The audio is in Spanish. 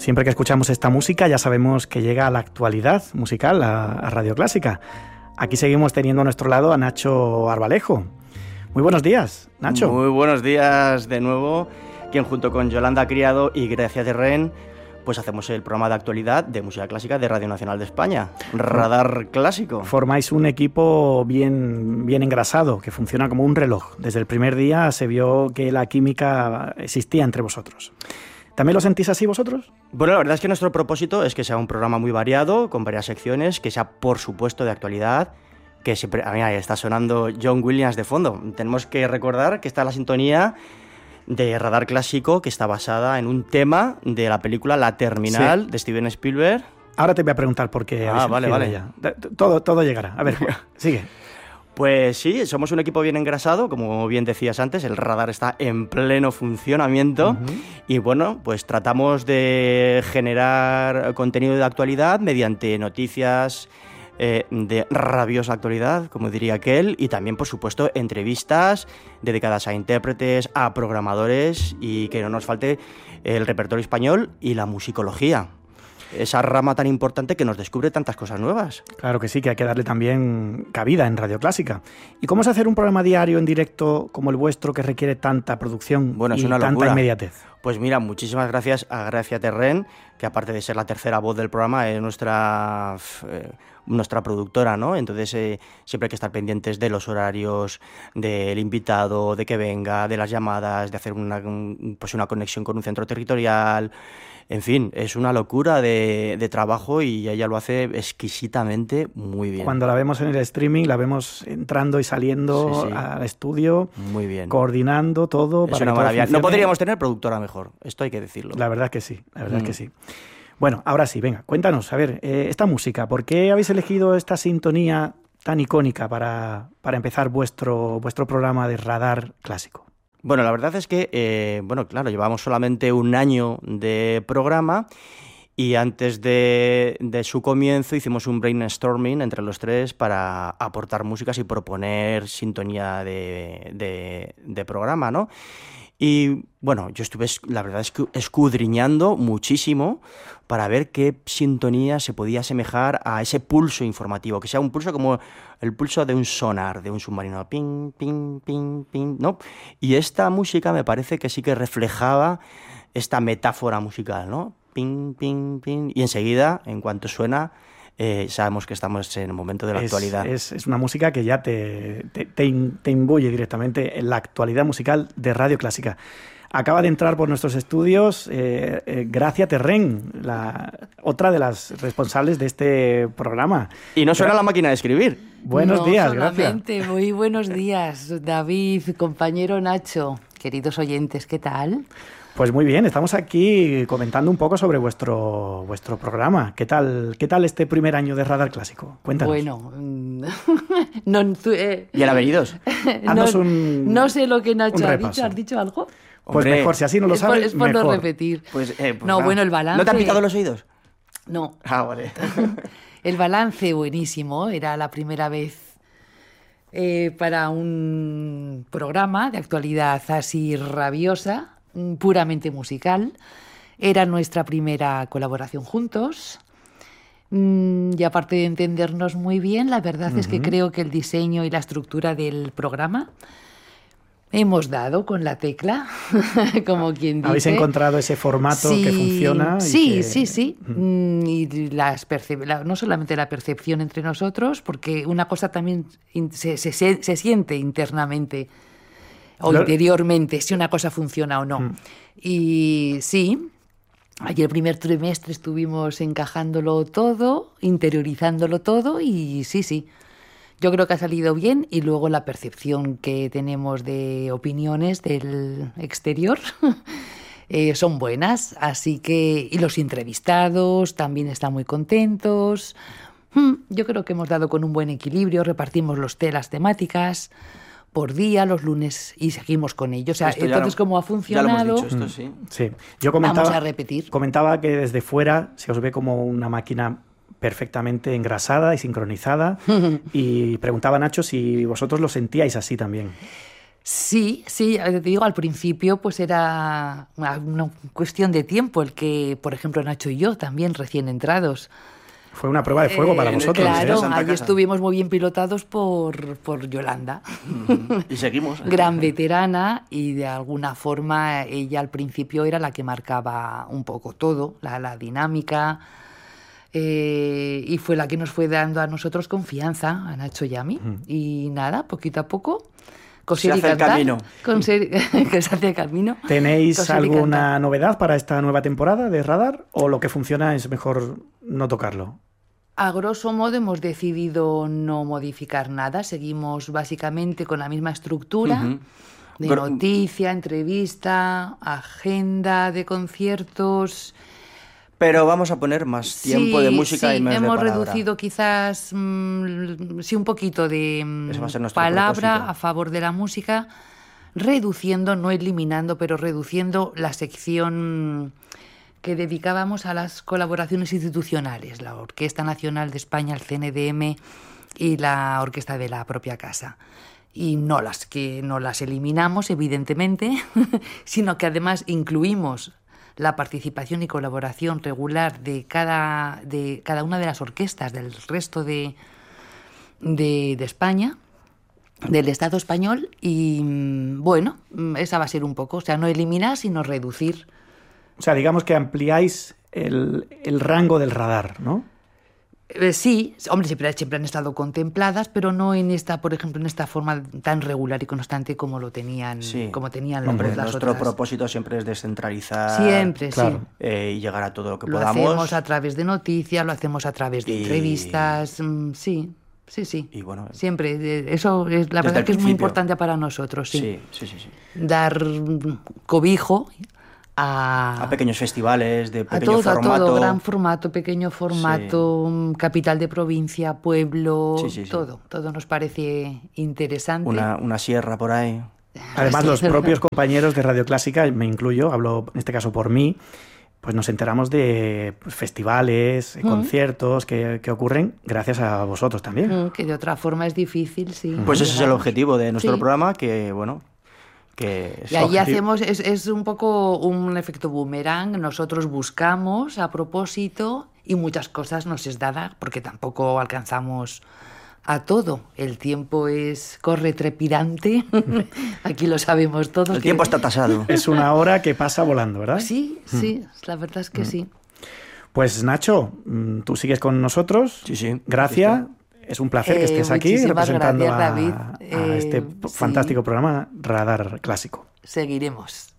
Siempre que escuchamos esta música ya sabemos que llega a la actualidad musical, a Radio Clásica. Aquí seguimos teniendo a nuestro lado a Nacho Arbalejo. Muy buenos días, Nacho. Muy buenos días de nuevo, quien junto con Yolanda Criado y Gracia Terren pues hacemos el programa de actualidad de música clásica de Radio Nacional de España, Radar Clásico. Formáis un equipo bien engrasado, que funciona como un reloj. Desde el primer día se vio que la química existía entre vosotros. ¿También lo sentís así vosotros? Bueno, la verdad es que nuestro propósito es que sea un programa muy variado, con varias secciones, que sea por supuesto de actualidad, que siempre... Mira, está sonando John Williams de fondo. Tenemos que recordar que está la sintonía de Radar Clásico, que está basada en un tema de la película La Terminal, de Steven Spielberg. Ahora te voy a preguntar por qué. Vale. Ya. Todo llegará. A ver, sigue. Pues sí, somos un equipo bien engrasado, como bien decías antes, el radar está en pleno funcionamiento y bueno, pues tratamos de generar contenido de actualidad mediante noticias de rabiosa actualidad, como diría aquel, y también, por supuesto, entrevistas dedicadas a intérpretes, a programadores y que no nos falte el repertorio español y la musicología. Esa rama tan importante que nos descubre tantas cosas nuevas. Claro que sí, que hay que darle también cabida en Radio Clásica. ¿Y cómo es hacer un programa diario en directo como el vuestro que requiere tanta producción y tanta inmediatez? Pues mira, muchísimas gracias a Gracia Terren, que aparte de ser la tercera voz del programa, es nuestra productora, ¿no? Entonces siempre hay que estar pendientes de los horarios, del invitado, de que venga, de las llamadas, de hacer una conexión con un centro territorial. En fin, es una locura de trabajo y ella lo hace exquisitamente muy bien. Cuando la vemos en el streaming, la vemos entrando y saliendo al estudio, muy bien, coordinando todo. Es una maravilla. No podríamos tener productora mejor, esto hay que decirlo. La verdad que sí, que sí. Bueno, ahora sí, venga, cuéntanos, a ver, esta música, ¿por qué habéis elegido esta sintonía tan icónica para empezar vuestro programa de Radar Clásico? Bueno, la verdad es que, claro, llevamos solamente un año de programa y antes de su comienzo hicimos un brainstorming entre los tres para aportar músicas y proponer sintonía de programa, ¿no? Y bueno, yo estuve, la verdad es que escudriñando muchísimo para ver qué sintonía se podía asemejar a ese pulso informativo, que sea un pulso como el pulso de un sonar, de un submarino, ping, ping, ping, ping, ¿no? Y esta música me parece que sí que reflejaba esta metáfora musical, ¿no? Ping, ping, ping, y enseguida, en cuanto suena, sabemos que estamos en el momento de la actualidad. Es una música que ya te imbuye directamente en la actualidad musical de Radio Clásica. Acaba de entrar por nuestros estudios Gracia Terren, otra de las responsables de este programa. Y no suena la máquina de escribir. Buenos días, Gracia. Muy buenos días, David, compañero Nacho, queridos oyentes, ¿qué tal? Pues muy bien, estamos aquí comentando un poco sobre vuestro programa. ¿Qué tal este primer año de Radar Clásico? Cuéntanos. Bueno, ¿Y el avenidos? No sé lo que Nacho ha dicho. ¿Has dicho algo? Pues mejor, si así no lo sabes, es por mejor. no repetir. Bueno, el balance... ¿No te han picado los oídos? No. Vale. El balance buenísimo, era la primera vez para un programa de actualidad así rabiosa, puramente musical. Era nuestra primera colaboración juntos y aparte de entendernos muy bien, la verdad es que creo que el diseño y la estructura del programa hemos dado con la tecla, como quien dice. ¿Habéis encontrado ese formato que funciona? Sí. Y no solamente la percepción entre nosotros, porque una cosa también se siente internamente o interiormente, si una cosa funciona o no. Y sí, allí el primer trimestre estuvimos encajándolo todo, interiorizándolo todo y sí. Yo creo que ha salido bien y luego la percepción que tenemos de opiniones del exterior son buenas, así que... Y los entrevistados también están muy contentos. Yo creo que hemos dado con un buen equilibrio, repartimos las temáticas por día, los lunes, y seguimos con ello. O sea, entonces, ¿cómo ha funcionado? Ya lo hemos dicho, esto sí. Sí. Yo comentaba, vamos a repetir. Comentaba que desde fuera se os ve como una máquina perfectamente engrasada y sincronizada y preguntaba a Nacho si vosotros lo sentíais así también. Sí, te digo, al principio pues era una cuestión de tiempo el que, por ejemplo, Nacho y yo, también recién entrados. Fue una prueba de fuego para vosotros. Claro, Santa ahí Casa. estuvimos muy bien pilotados por Yolanda. Y seguimos. Gran veterana, y de alguna forma ella al principio era la que marcaba un poco todo, la dinámica, y fue la que nos fue dando a nosotros confianza, a Nacho y a mí. Y nada, poquito a poco, coser Se y hace el cantar, camino. que se hace el camino. ¿Tenéis Coser y alguna cantar. novedad para esta nueva temporada de Radar? ¿O lo que funciona es mejor no tocarlo? A grosso modo hemos decidido no modificar nada, seguimos básicamente con la misma estructura. Ujú. De Gro- noticia, entrevista, agenda de conciertos. Pero vamos a poner más tiempo de música y menos de hemos palabra. reducido quizás, sí, un poquito de Ese va a ser nuestro palabra propósito. a favor de la música, reduciendo, no eliminando, pero reduciendo la sección que dedicábamos a las colaboraciones institucionales, la Orquesta Nacional de España, el CNDM y la orquesta de la propia casa. Y no las eliminamos, evidentemente, sino que además incluimos la participación y colaboración regular de cada una de las orquestas del resto de España, del Estado español, y bueno, esa va a ser un poco, o sea, no eliminar, sino reducir. O sea, digamos que ampliáis el rango del radar, ¿no? Sí, hombre, siempre han estado contempladas, pero no en esta, por ejemplo, en esta forma tan regular y constante como lo tenían, Sí. como tenían Hombre, las nuestro otras. propósito siempre es descentralizar. Siempre, claro. sí. Y llegar a todo lo que Lo podamos. hacemos a través de noticias, lo hacemos a través de Y- entrevistas, sí. Y bueno, Siempre, eso es la desde verdad el que es muy principio. importante para nosotros, sí. Sí. Dar cobijo A pequeños festivales de a pequeño formato. todo, gran formato, pequeño formato, capital de provincia, pueblo, Sí. todo nos parece interesante. Una sierra por ahí. Además, los propios compañeros de Radio Clásica, me incluyo, hablo en este caso por mí, pues nos enteramos de festivales, conciertos que ocurren gracias a vosotros también. Que de otra forma es difícil, sí. Pues ese es el Llegar. objetivo de nuestro Sí. programa, que bueno, que es Y ahí objetivo. hacemos, es un poco un efecto boomerang, nosotros buscamos a propósito y muchas cosas nos es dada porque tampoco alcanzamos a todo. El tiempo corre trepidante, aquí lo sabemos todos. el tiempo está tasado. Es una hora que pasa volando, ¿verdad? Sí, la verdad es que sí. Pues Nacho, tú sigues con nosotros. Sí. Gracias. Es un placer que estés aquí Muchísimas representando gracias, David. a este Sí. fantástico programa Radar Clásico. Seguiremos.